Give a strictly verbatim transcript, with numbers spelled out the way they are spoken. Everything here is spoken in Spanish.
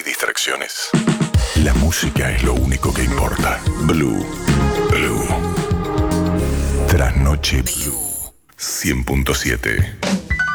distracciones. La música es lo único que importa. Blue. Blue. Trasnoche Blue. cien punto siete.